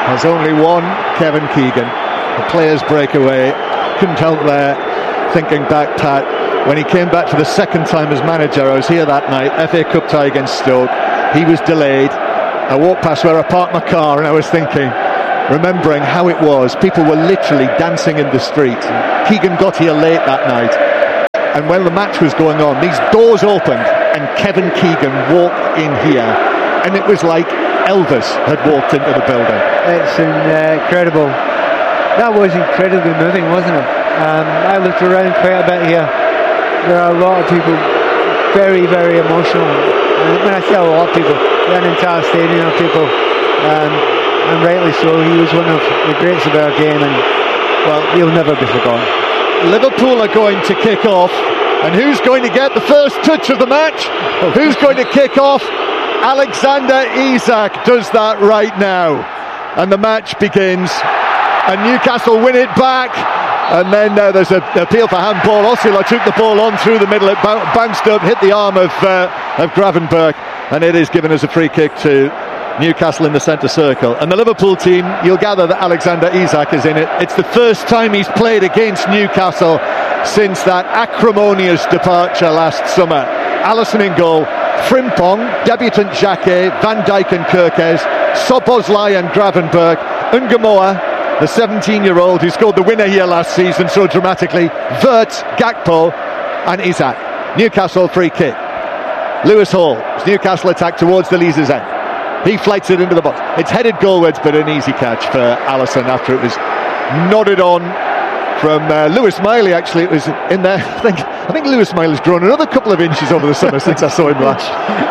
There's only one Kevin Keegan. The players break away. Couldn't help there thinking back, Pat, when he came back for the second time as manager. I was here that night, FA Cup tie against Stoke. He was delayed. I walked past where I parked my car and I was thinking, remembering how it was, people were literally dancing in the street. Keegan got here late that night, and when the match was going on, these doors opened and Kevin Keegan walked in here, and it was like Elvis had walked into the building. It's incredible. That was incredibly moving, wasn't it? I looked around quite a bit here. There are a lot of people very, very emotional. And when I say a lot of people, an entire stadium of people, and rightly so. He was one of the greats of our game, and well, he'll never be forgotten. Liverpool are going to kick off, and who's going to get the first touch of the match? Who's going to kick off? Alexander Isak does that right now, and the match begins, and Newcastle win it back. And then there's an appeal for handball. Osula took the ball on through the middle. It bounced up, hit the arm of Gravenberch, and it is given as a free kick to Newcastle in the centre circle. And the Liverpool team, you'll gather that Alexander Isak is in it. It's the first time he's played against Newcastle since that acrimonious departure last summer. Alisson in goal, Frimpong, debutant Jacquet, Van Dijk and Kerkez, Szoboszlai and Gravenberch, Ungamoa, the 17-year-old who scored the winner here last season so dramatically, Wirtz, Gakpo and Isak. Newcastle free kick. Lewis Hall, Newcastle attack towards the Leazes end. He flights it into the box. It's headed goalwards, but an easy catch for Alisson after it was nodded on from Lewis Miley. Actually, it was in there. I think Lewis Miley's grown another couple of inches over the summer since I saw him last.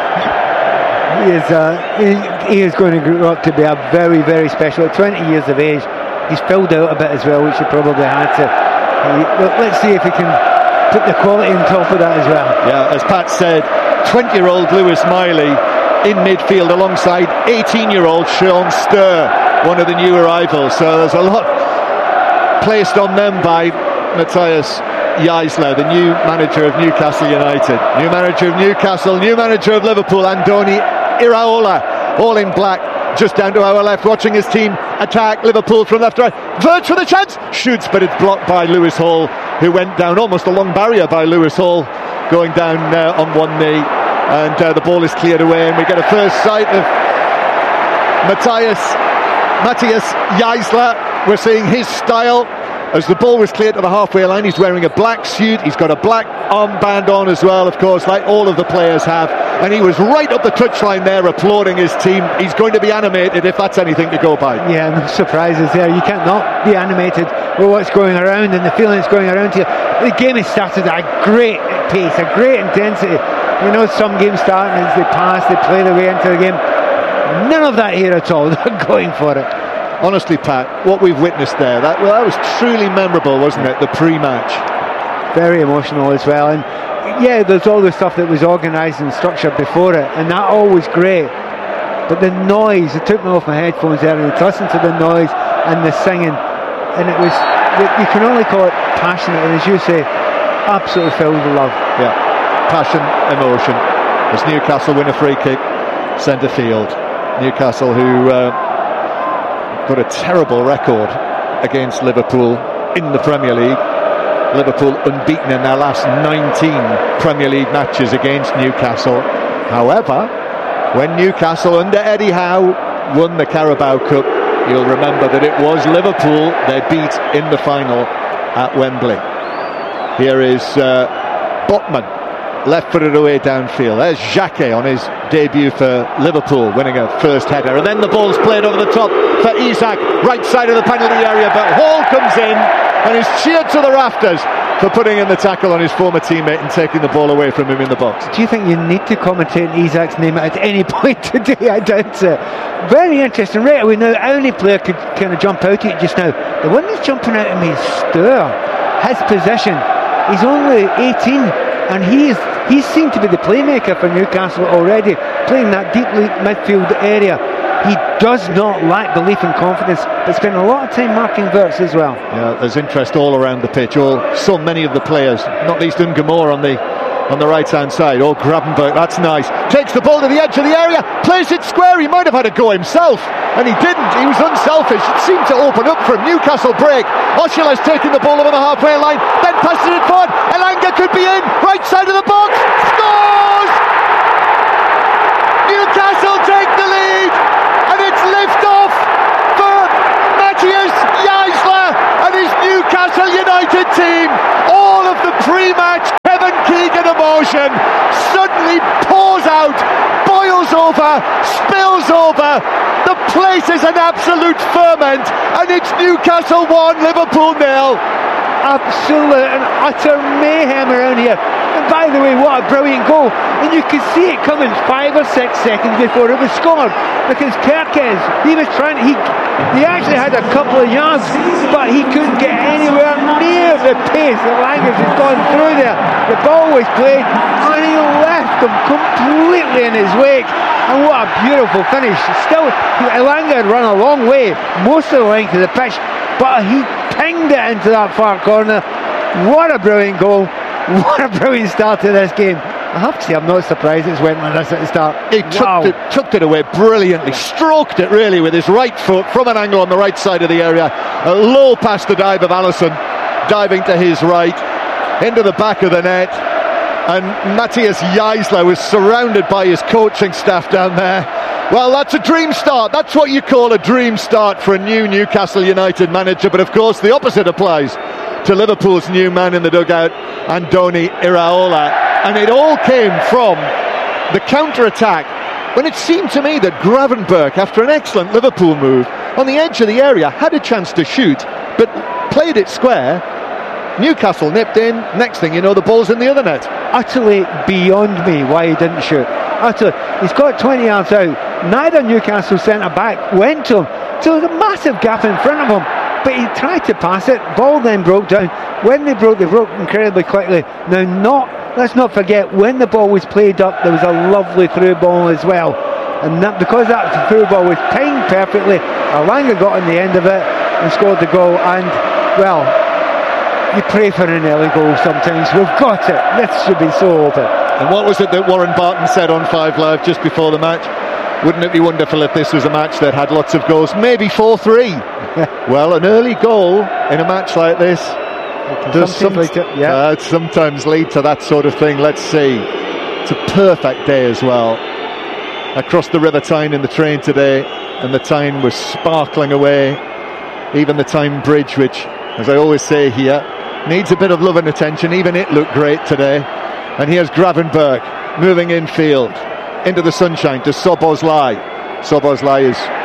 He is going to grow up to be a very, very special. At 20 years of age, he's filled out a bit as well, which he probably had to. Let's see if he can put the quality on top of that as well. Yeah, as Pat said, 20-year-old Lewis Miley in midfield alongside 18-year-old Sean Sturr, one of the new arrivals. So there's a lot placed on them by Matthias Jaisler, the new manager of Newcastle United, new manager of Newcastle, new manager of Liverpool, Andoni Iraola, all in black, just down to our left, watching his team attack Liverpool from left to right. Wirtz for the chance, shoots, but it's blocked by Lewis Hall, who went down almost a long barrier by Lewis Hall, going down on one knee, and the ball is cleared away, and we get a first sight of Matthias Jaisler. We're seeing his style. As the ball was cleared to the halfway line, he's wearing a black suit, he's got a black armband on as well, of course, like all of the players have, and he was right up the touchline there applauding his team. He's going to be animated if that's anything to go by. Yeah, no surprises there. You can't not be animated with what's going around and the feeling that's going around here. The game has started at a great pace, a great intensity. You know, some games start and as they pass, they play their way into the game. None of that here at all. They're going for it. Honestly, Pat, what we've witnessed there, that was truly memorable, wasn't it? The pre-match. Very emotional as well. And yeah, there's all the stuff that was organised and structured before it, and that all was great. But the noise, it took me off my headphones there, and to listen to the noise and the singing, and it was, you can only call it passionate, and as you say, absolutely filled with love. Yeah, passion, emotion. As Newcastle win a free kick, centre field. Newcastle, who got a terrible record against Liverpool in the Premier League. Liverpool unbeaten in their last 19 Premier League matches against Newcastle. However, when Newcastle under Eddie Howe won the Carabao Cup, you'll remember that it was Liverpool they beat in the final at Wembley. Here is Botman, left-footed away downfield. There's Jacquet on his debut for Liverpool, winning a first header, and then the ball's played over the top for Isak, right side of the penalty area, but Hall comes in and is cheered to the rafters for putting in the tackle on his former teammate and taking the ball away from him in the box. Do you think you need to commentate Isak's name at any point today? I doubt it. Very interesting. Right away now, any player could kind of jump out at you just now. The one that's jumping out at me is Sturr. His position, he's only 18 and he's seen to be the playmaker for Newcastle already, playing that deep midfield area. He does not lack belief and confidence, but spent a lot of time marking Wirtz as well. Yeah, there's interest all around the pitch. So many of the players, not least Ungamore on the on the right hand side. Oh, Gravenberch, that's nice. Takes the ball to the edge of the area, plays it square. He might have had a go himself, and he didn't. He was unselfish. It seemed to open up for him. Newcastle break. Oshila's taking the ball over the halfway line, then passes it forward. Elanga could be in, right side of the box, scores! Newcastle take the lead, and it's lift off for Matthias Jaisler and his Newcastle United team. All of the pre-match Kevin Keegan emotion suddenly pours out, boils over, spills over. The place is an absolute ferment, and it's Newcastle 1, Liverpool 0. Absolute and utter mayhem around here. And by the way, what a brilliant goal. And you could see it coming 5 or 6 seconds before it was scored, because Kerkez, he was trying, he actually had a couple of yards, but he couldn't get anywhere near the pace that Langas had gone through there. The ball was played and he left him completely in his wake. And what a beautiful finish. Still, Elanga had run a long way, most of the length of the pitch, but he pinged it into that far corner. What a brilliant goal. What a brilliant start to this game. I have to say, I'm not surprised it's went like this at the start. He tucked it away brilliantly, stroked it really with his right foot from an angle on the right side of the area. A low past the dive of Alisson, diving to his right, into the back of the net. And Matthias Jaisler was surrounded by his coaching staff down there. Well, that's a dream start. That's what you call a dream start for a new Newcastle United manager. But of course, the opposite applies to Liverpool's new man in the dugout, Andoni Iraola. And it all came from the counter-attack, when it seemed to me that Gravenberch, after an excellent Liverpool move, on the edge of the area, had a chance to shoot, but played it square. Newcastle nipped in. Next thing you know, the ball's in the other net. Utterly beyond me why he didn't shoot. Utterly. He's got 20 yards out. Neither Newcastle centre-back went to him. So there's a massive gap in front of him. But he tried to pass it. Ball then broke down. When they broke incredibly quickly. Now, let's not forget, when the ball was played up, there was a lovely through ball as well. And that, because that through ball was timed perfectly, Elanga got on the end of it and scored the goal. And, well, you pray for an early goal sometimes. We've got it. This should be so open. And what was it that Warren Barton said on 5 Live just before the match? Wouldn't it be wonderful if this was a match that had lots of goals? Maybe 4-3. Well, an early goal in a match like this does sometimes lead to that sort of thing. Let's see. It's a perfect day as well. Across the River Tyne in the train today, and the Tyne was sparkling away. Even the Tyne Bridge, which, as I always say here, needs a bit of love and attention. Even it looked great today. And here's Gravenberch moving infield into the sunshine to Szoboszlai. Szoboszlai is